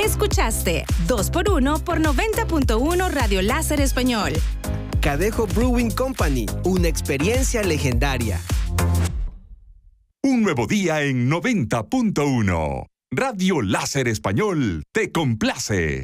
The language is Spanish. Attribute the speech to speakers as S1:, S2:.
S1: Escuchaste 2x1 por 90.1 Radio Láser Español.
S2: Cadejo Brewing Company, una experiencia legendaria.
S3: Un nuevo día en 90.1. Radio Láser Español te complace.